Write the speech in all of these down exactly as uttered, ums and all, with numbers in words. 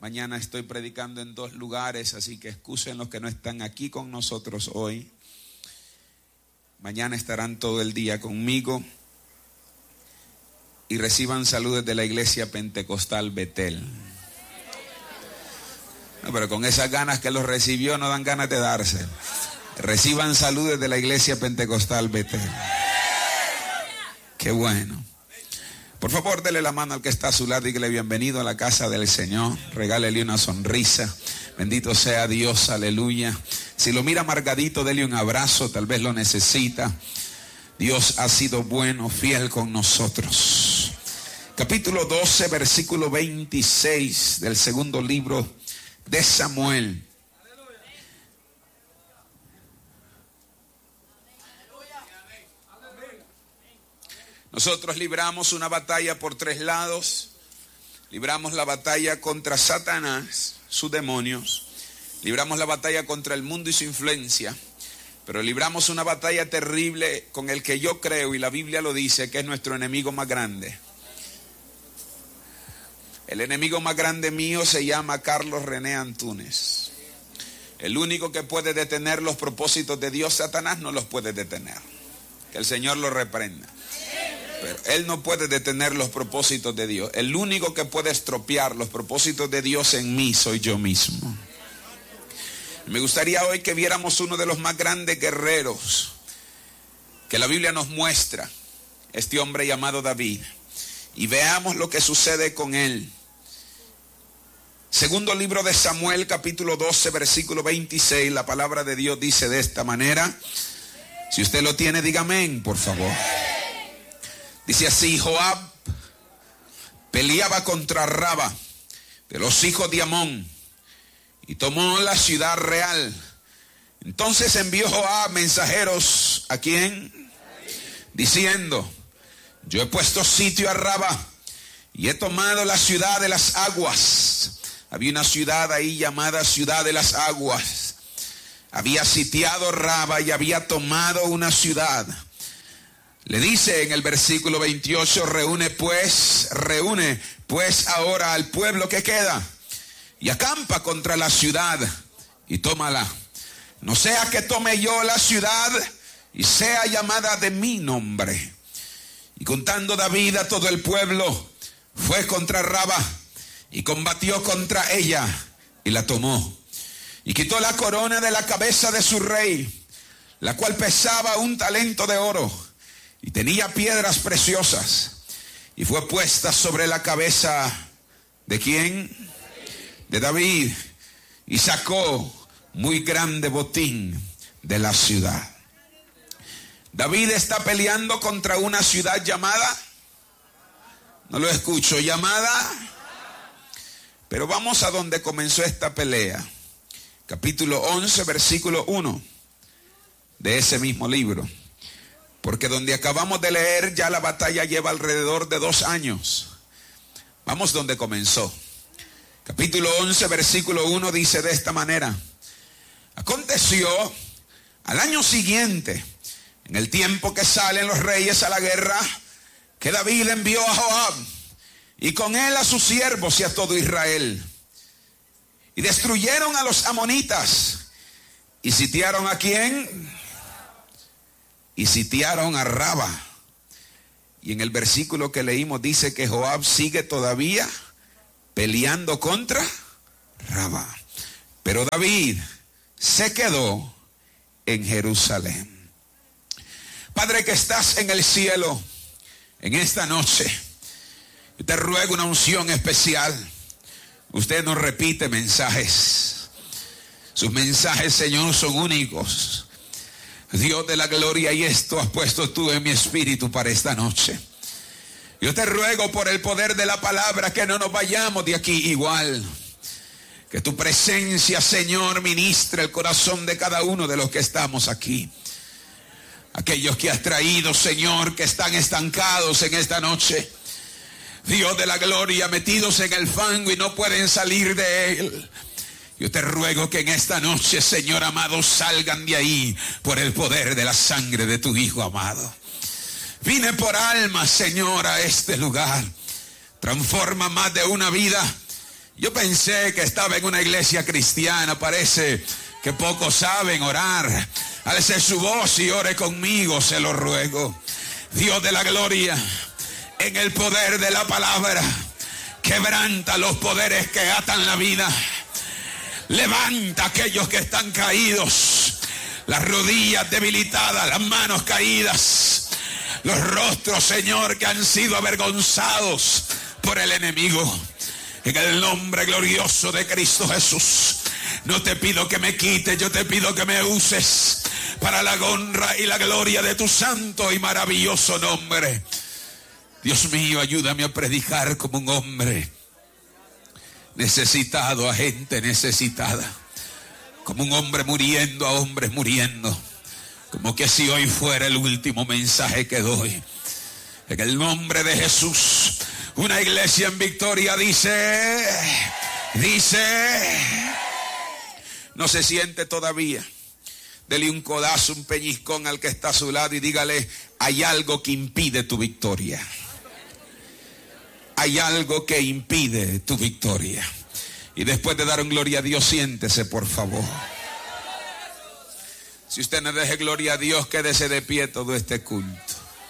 Mañana estoy predicando en dos lugares, así que excusen los que no están aquí con nosotros hoy. Mañana estarán todo el día conmigo. Y reciban saludos de la iglesia pentecostal Betel. No, pero con esas ganas que los recibió no dan ganas de darse. Reciban saludos de la iglesia pentecostal Betel. Qué bueno. Por favor, dele la mano al que está a su lado y dígale bienvenido a la casa del Señor. Regálele una sonrisa. Bendito sea Dios, aleluya. Si lo mira amargadito, dele un abrazo, tal vez lo necesita. Dios ha sido bueno, fiel con nosotros. Capítulo doce, versículo veintiséis del segundo libro de Samuel. Nosotros libramos una batalla por tres lados. Libramos la batalla contra Satanás, sus demonios. Libramos la batalla contra el mundo y su influencia. Pero libramos una batalla terrible con el que yo creo, y la Biblia lo dice, que es nuestro enemigo más grande. El enemigo más grande mío se llama Carlos René Antúnez. El único que puede detener los propósitos de Dios, Satanás no los puede detener. Que el Señor lo reprenda. Pero él no puede detener los propósitos de Dios. El único que puede estropear los propósitos de Dios en mí soy yo mismo. Me gustaría hoy que viéramos uno de los más grandes guerreros que la Biblia nos muestra, este hombre llamado David, y veamos lo que sucede con él. Segundo libro de Samuel, capítulo doce, versículo veintiséis, la palabra de Dios dice de esta manera. Si usted lo tiene, diga amén, por favor. Dice así: Joab peleaba contra Raba de los hijos de Amón y tomó la ciudad real. Entonces envió Joab mensajeros, ¿a quién? Diciendo: yo he puesto sitio a Raba y he tomado la ciudad de las aguas. Había una ciudad ahí llamada ciudad de las aguas. Había sitiado Raba y había tomado una ciudad. Le dice en el versículo veintiocho: reúne pues, reúne pues ahora al pueblo que queda y acampa contra la ciudad y tómala. No sea que tome yo la ciudad y sea llamada de mi nombre. Y contando David a todo el pueblo, fue contra Raba y combatió contra ella y la tomó. Y quitó la corona de la cabeza de su rey, la cual pesaba un talento de oro y tenía piedras preciosas, y fue puesta sobre la cabeza ¿de quién? De David, y sacó muy grande botín de la ciudad. David está peleando contra una ciudad llamada, no lo escucho, llamada, pero vamos a donde comenzó esta pelea. Capítulo once, versículo uno de ese mismo libro. Porque donde acabamos de leer ya la batalla lleva alrededor de dos años. Vamos donde comenzó. Capítulo once, versículo uno dice de esta manera: aconteció al año siguiente, en el tiempo que salen los reyes a la guerra, que David envió a Joab y con él a sus siervos y a todo Israel. Y destruyeron a los amonitas. ¿Y sitiaron a quién? Y sitiaron a Raba. Y en el versículo que leímos dice que Joab sigue todavía peleando contra Raba. Pero David se quedó en Jerusalén. Padre que estás en el cielo, en esta noche, yo te ruego una unción especial. Usted no repite mensajes. Sus mensajes, Señor, son únicos. Dios de la gloria, y esto has puesto tú en mi espíritu para esta noche. Yo te ruego por el poder de la palabra que no nos vayamos de aquí igual. Que tu presencia, Señor, ministre el corazón de cada uno de los que estamos aquí. Aquellos que has traído, Señor, que están estancados en esta noche. Dios de la gloria, metidos en el fango y no pueden salir de él. Yo te ruego que en esta noche, Señor amado, salgan de ahí por el poder de la sangre de tu Hijo amado. Vine por almas, Señor, a este lugar. Transforma más de una vida Yo pensé que estaba en una iglesia cristiana. Parece que pocos saben orar. Alce su voz y ore conmigo, se lo ruego. Dios de la gloria, en el poder de la palabra, quebranta los poderes que atan la vida. Levanta a aquellos que están caídos, las rodillas debilitadas, las manos caídas, los rostros, Señor, que han sido avergonzados por el enemigo. En el nombre glorioso de Cristo Jesús, no te pido que me quites, yo te pido que me uses para la honra y la gloria de tu santo y maravilloso nombre. Dios mío, ayúdame a predicar como un hombre necesitado, a gente necesitada, como un hombre muriendo a hombres muriendo, como que si hoy fuera el último mensaje que doy. En el nombre de Jesús, una iglesia en victoria dice, dice, no se siente todavía. Dele un codazo, un peñiscón al que está a su lado y dígale, hay algo que impide tu victoria. Hay algo que impide tu victoria. Y después de dar un gloria a Dios, siéntese, por favor. Si usted no deje gloria a Dios, quédese de pie todo este culto.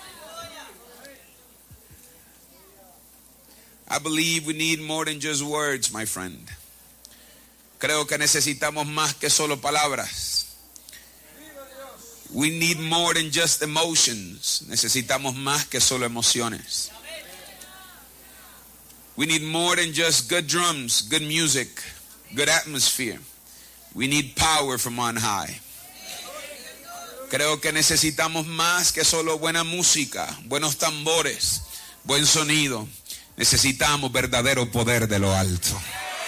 I believe we need more than just words, my friend. Creo que necesitamos más que solo palabras. We need more than just emotions. Necesitamos más que solo emociones. We need more than just good drums, good music, good atmosphere. We need power from on high. Creo que necesitamos más que solo buena música, buenos tambores, buen sonido. Necesitamos verdadero poder de lo alto.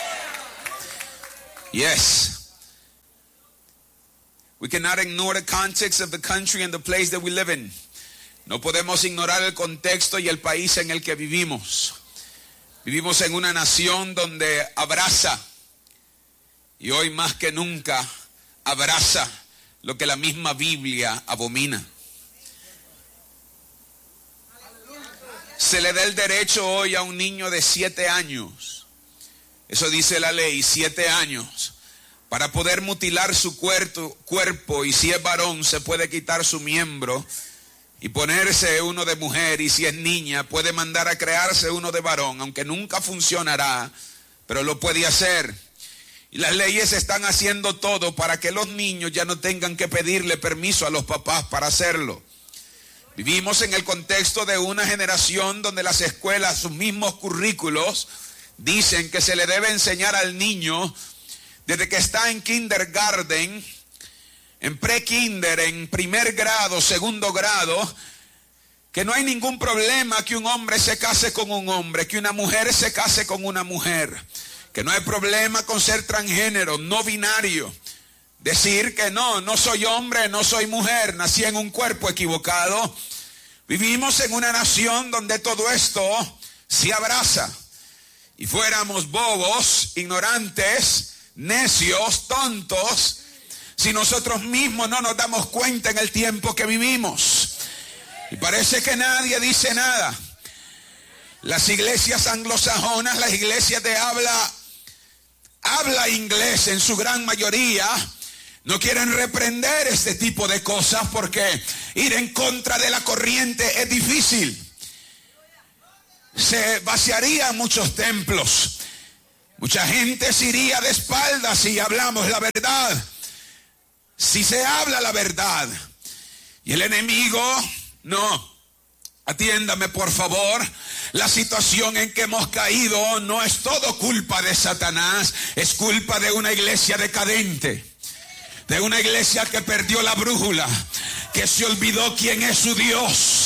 Yes. We cannot ignore the context of the country and the place that we live in. No podemos ignorar el contexto y el país en el que vivimos. Vivimos en una nación donde abraza, y hoy más que nunca abraza lo que la misma Biblia abomina. Se le da el derecho hoy a un niño de siete años, eso dice la ley, siete años, para poder mutilar su cuerpo, cuerpo, y si es varón se puede quitar su miembro y ponerse uno de mujer, y si es niña puede mandar a crearse uno de varón, aunque nunca funcionará, pero lo puede hacer. Y las leyes están haciendo todo para que los niños ya no tengan que pedirle permiso a los papás para hacerlo. Vivimos en el contexto de una generación donde las escuelas, sus mismos currículos, dicen que se le debe enseñar al niño desde que está en kindergarten, en pre-kinder, en primer grado, segundo grado, que no hay ningún problema que un hombre se case con un hombre, que una mujer se case con una mujer, que no hay problema con ser transgénero, no binario. Decir que no, no soy hombre, no soy mujer, nací en un cuerpo equivocado. Vivimos en una nación donde todo esto se abraza. Y fuéramos bobos, ignorantes, necios, tontos, si nosotros mismos no nos damos cuenta en el tiempo que vivimos. Y parece que nadie dice nada. Las iglesias anglosajonas, las iglesias de habla, habla inglés en su gran mayoría, no quieren reprender este tipo de cosas porque ir en contra de la corriente es difícil. Se vaciarían muchos templos. Mucha gente se iría de espaldas si hablamos la verdad. Si se habla la verdad. Y el enemigo, no. Atiéndame por favor. La situación en que hemos caído no es todo culpa de Satanás. Es culpa de una iglesia decadente. De una iglesia que perdió la brújula, que se olvidó quién es su Dios.